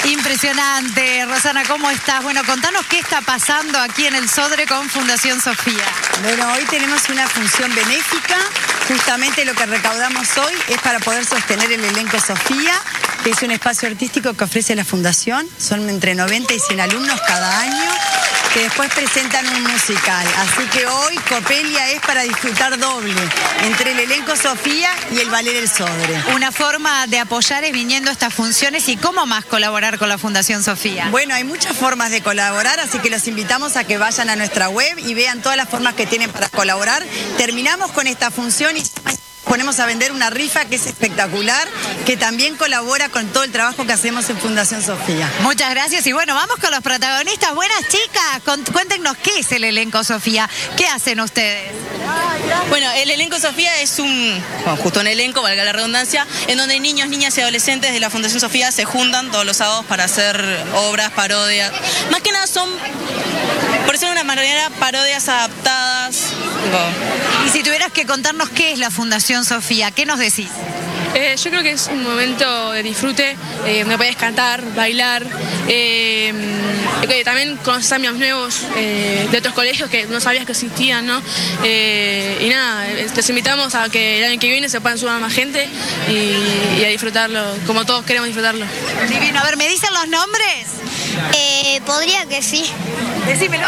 Impresionante. Rosana, ¿cómo estás? Bueno, contanos qué está pasando aquí en el Sodre con Fundación Sofía. Bueno, hoy tenemos una función benéfica. Justamente lo que recaudamos hoy es para poder sostener el elenco Sofía, que es un espacio artístico que ofrece la Fundación. Son entre 90 y 100 alumnos cada año, que después presentan un musical. Así que hoy Copelia es para disfrutar doble, entre el elenco Sofía y el Ballet del Sodre. Una forma de apoyar es viniendo a estas funciones. ¿Y cómo más colaborar con la Fundación Sofía? Bueno, hay muchas formas de colaborar, así que los invitamos a que vayan a nuestra web y vean todas las formas que tienen para colaborar. Terminamos con esta función y ponemos a vender una rifa que es espectacular, que también colabora con todo el trabajo que hacemos en Fundación Sofía. Muchas gracias y bueno, vamos con los protagonistas. Buenas chicas, cuéntenos qué es el elenco Sofía, qué hacen ustedes. Bueno, el elenco Sofía es justo un elenco, valga la redundancia, en donde niños, niñas y adolescentes de la Fundación Sofía se juntan todos los sábados para hacer obras, parodias. Más que nada son, por decirlo de una manera, parodias adaptadas. Y si tuvieras que contarnos qué es la Fundación Sofía, ¿qué nos decís? Yo creo que es un momento de disfrute, donde podés cantar, bailar, también conoces amigos nuevos de otros colegios que no sabías que existían, ¿no? Y nada, les invitamos a que el año que viene se puedan sumar más gente y a disfrutarlo, como todos queremos disfrutarlo. Divino, a ver, ¿me dicen los nombres? Podría que sí. Decímelo.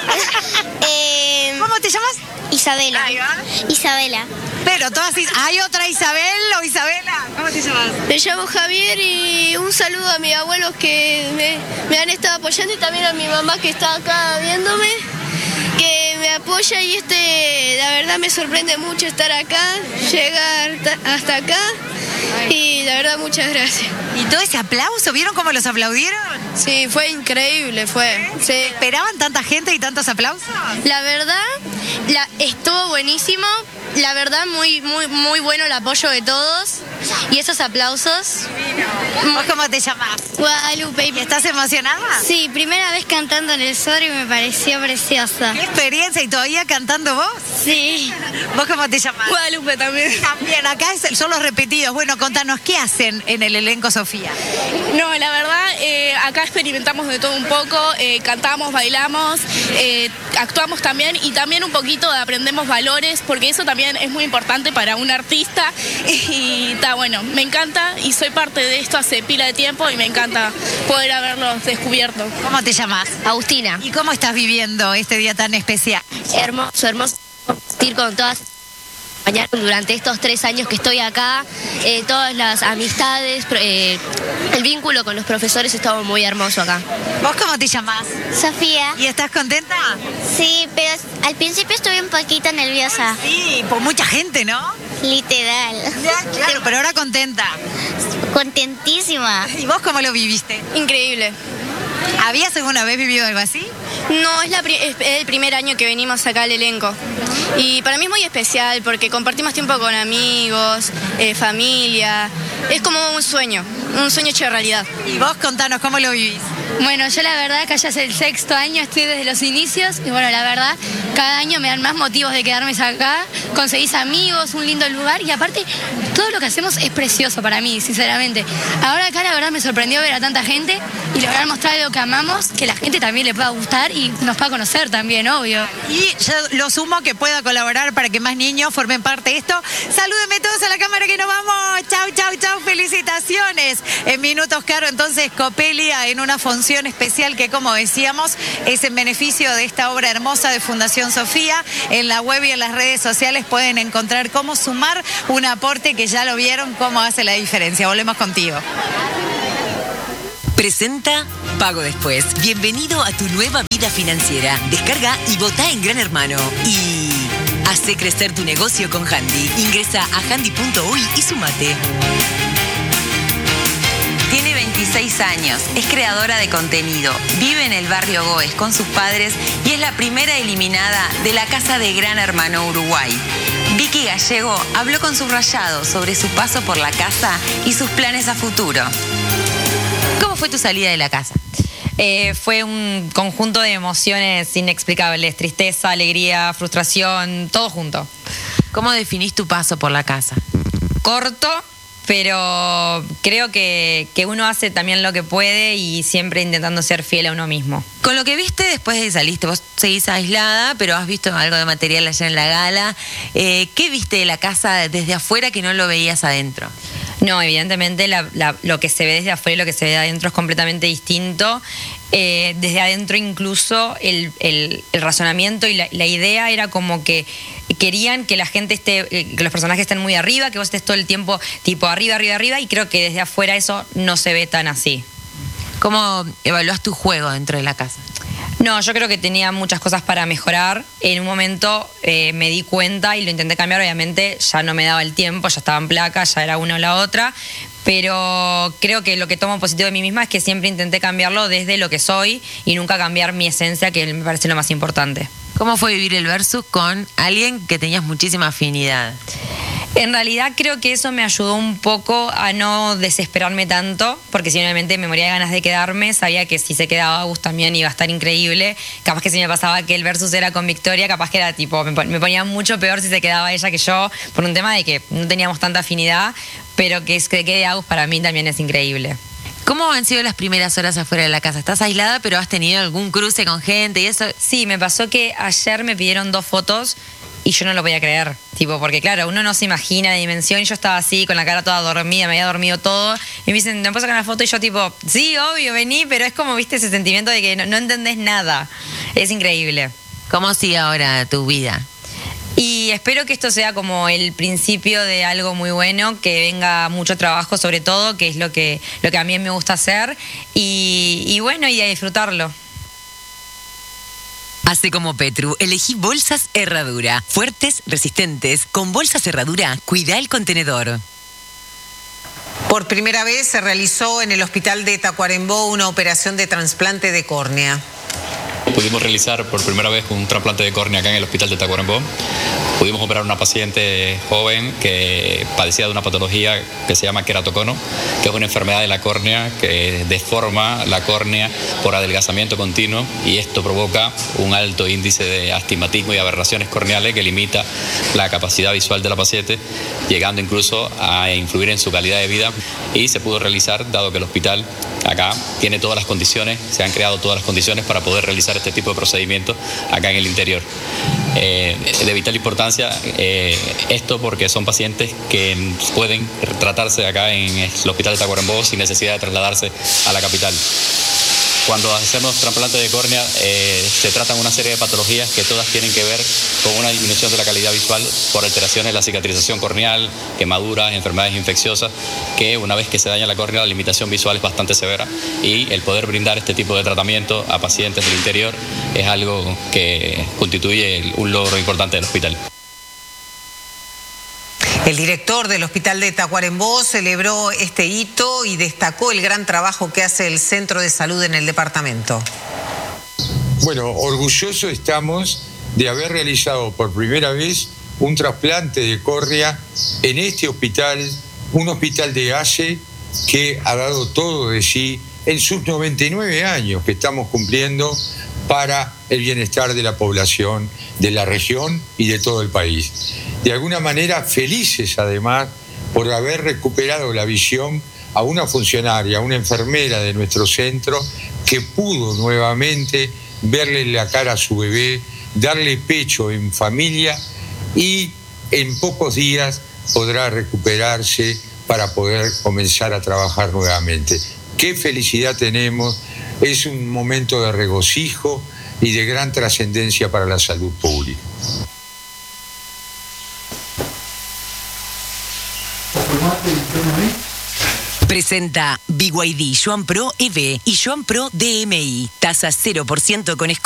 ¿Cómo te llamas? Isabela. Isabela. Pero todas, ¿hay otra Isabel o Isabela? ¿Cómo te llamas? Me llamo Javier y un saludo a mis abuelos que me han estado apoyando y también a mi mamá que está acá viéndome, que me apoya y la verdad me sorprende mucho estar acá, llegar hasta acá y la verdad muchas gracias. ¿Y todo ese aplauso? ¿Vieron cómo los aplaudieron? Sí, fue increíble, fue. Sí. ¿Esperaban tanta gente y tantos aplausos? La verdad, estuvo buenísimo. La verdad, muy bueno el apoyo de todos y esos aplausos. ¿Vos cómo te llamás? Guadalupe. ¿Y estás emocionada? Sí, primera vez cantando en el Sodre y me pareció preciosa. ¿Qué experiencia? ¿Y todavía cantando vos? Sí. ¿Vos cómo te llamás? Guadalupe también. También, acá son los repetidos. Bueno, contanos, ¿qué hacen en el elenco Sofía? No, la verdad, acá experimentamos de todo un poco, cantamos, bailamos, actuamos también y también un poquito aprendemos valores, porque eso también es muy importante para un artista y está bueno, me encanta y soy parte de esto hace pila de tiempo y me encanta poder haberlos descubierto. ¿Cómo te llamas? Agustina. ¿Y cómo estás viviendo este día tan especial? Hermoso, hermoso compartir con todas durante estos 3 años que estoy acá, todas las amistades, el vínculo con los profesores estuvo muy hermoso acá. ¿Vos cómo te llamás? Sofía. ¿Y estás contenta? Sí, pero al principio estuve un poquito nerviosa. Sí, por mucha gente, ¿no? Literal. Claro, pero ahora contenta. Contentísima. ¿Y vos cómo lo viviste? Increíble. ¿Habías alguna vez vivido algo así? No, es el primer año que venimos acá al elenco. Y para mí es muy especial porque compartimos tiempo con amigos, familia. Es como un sueño hecho realidad. Y vos contanos, ¿cómo lo vivís? Bueno, yo la verdad que ya es el 6º año, estoy desde los inicios y bueno, la verdad, cada año me dan más motivos de quedarme acá, conseguís amigos, un lindo lugar y aparte todo lo que hacemos es precioso para mí, sinceramente. Ahora acá la verdad me sorprendió ver a tanta gente y lograr mostrar lo que amamos, que la gente también le pueda gustar y nos pueda conocer también, obvio. Y yo lo sumo que pueda colaborar para que más niños formen parte de esto. Salúdenme todos a la cámara que nos vamos. Chau, chau, chau, felicitaciones. En minutos, Caro, entonces Copelia en una función especial que, como decíamos, es en beneficio de esta obra hermosa de Fundación Sofía. En la web y en las redes sociales pueden encontrar cómo sumar un aporte que ya lo vieron, cómo hace la diferencia. Volvemos contigo. Presenta Pago Después. Bienvenido a tu nueva vida financiera. Descarga y votá en Gran Hermano. Y hace crecer tu negocio con Handy. Ingresa a handy.uy y sumate. Tiene 26 años, es creadora de contenido, vive en el barrio Goes con sus padres y es la primera eliminada de la Casa de Gran Hermano Uruguay. Vicky Gallego habló con Subrayado sobre su paso por la casa y sus planes a futuro. ¿Cómo fue tu salida de la casa? Fue un conjunto de emociones inexplicables, tristeza, alegría, frustración, todo junto. ¿Cómo definís tu paso por la casa? Corto, pero creo que uno hace también lo que puede y siempre intentando ser fiel a uno mismo. Con lo que viste después de que saliste, vos seguís aislada, pero has visto algo de material allá en la gala. ¿Qué viste de la casa desde afuera que no lo veías adentro? No, evidentemente lo que se ve desde afuera y lo que se ve de adentro es completamente distinto. Desde adentro incluso el razonamiento y la idea era como que querían que la gente esté, que los personajes estén muy arriba, que vos estés todo el tiempo tipo arriba, y creo que desde afuera eso no se ve tan así. ¿Cómo evaluás tu juego dentro de la casa? No, yo creo que tenía muchas cosas para mejorar. En un momento me di cuenta y lo intenté cambiar, obviamente ya no me daba el tiempo, ya estaba en placa, ya era una o la otra, pero creo que lo que tomo positivo de mí misma es que siempre intenté cambiarlo desde lo que soy y nunca cambiar mi esencia, que me parece lo más importante. ¿Cómo fue vivir el versus con alguien que tenías muchísima afinidad? En realidad creo que eso me ayudó un poco a no desesperarme tanto, porque si obviamente me moría de ganas de quedarme, sabía que si se quedaba Agus también iba a estar increíble. Capaz que si me pasaba que el versus era con Victoria, capaz que era tipo, me ponía mucho peor si se quedaba ella que yo, por un tema de que no teníamos tanta afinidad, pero que quede Agus para mí también es increíble. ¿Cómo han sido las primeras horas afuera de la casa? ¿Estás aislada, pero has tenido algún cruce con gente y eso? Sí, me pasó que ayer me pidieron 2 fotos y yo no lo podía creer, tipo, porque claro, uno no se imagina la dimensión y yo estaba así, con la cara toda dormida, me había dormido todo, y me dicen, ¿me puedo sacar una foto? Y yo tipo, sí, obvio, vení, pero es como, viste, ese sentimiento de que no entendés nada. Es increíble. ¿Cómo sigue ahora tu vida? Y espero que esto sea como el principio de algo muy bueno, que venga mucho trabajo sobre todo, que es lo que a mí me gusta hacer, y bueno, y a disfrutarlo. Hace como Petru, elegí bolsas Herradura. Fuertes, resistentes. Con bolsas Herradura, cuida el contenedor. Por primera vez se realizó en el hospital de Tacuarembó una operación de trasplante de córnea. Pudimos realizar por primera vez un trasplante de córnea acá en el hospital de Tacuarembó. Pudimos operar a una paciente joven que padecía de una patología que se llama queratocono, que es una enfermedad de la córnea que deforma la córnea por adelgazamiento continuo, y esto provoca un alto índice de astigmatismo y aberraciones corneales que limita la capacidad visual de la paciente, llegando incluso a influir en su calidad de vida. Y se pudo realizar, dado que el hospital acá tiene todas las condiciones, se han creado todas las condiciones para poder realizar este tipo de procedimientos acá en el interior. De vital importancia esto, porque son pacientes que pueden tratarse acá en el hospital de Tacuarembó sin necesidad de trasladarse a la capital. Cuando hacemos trasplante de córnea se tratan una serie de patologías que todas tienen que ver con una disminución de la calidad visual por alteraciones de la cicatrización corneal, quemaduras, enfermedades infecciosas, que una vez que se daña la córnea la limitación visual es bastante severa, y el poder brindar este tipo de tratamiento a pacientes del interior es algo que constituye un logro importante del hospital. El director del hospital de Tacuarembó celebró este hito y destacó el gran trabajo que hace el centro de salud en el departamento. Bueno, orgullosos estamos de haber realizado por primera vez un trasplante de córnea en este hospital, un hospital de ACE que ha dado todo de sí en sus 99 años que estamos cumpliendo para el bienestar de la población, de la región y de todo el país. De alguna manera felices además por haber recuperado la visión a una funcionaria, a una enfermera de nuestro centro que pudo nuevamente verle la cara a su bebé, darle pecho en familia, y en pocos días podrá recuperarse para poder comenzar a trabajar nuevamente. Qué felicidad tenemos, es un momento de regocijo y de gran trascendencia para la salud pública. Presenta BYD Yuan Pro EV y Yuan Pro DMI. Tasa 0% con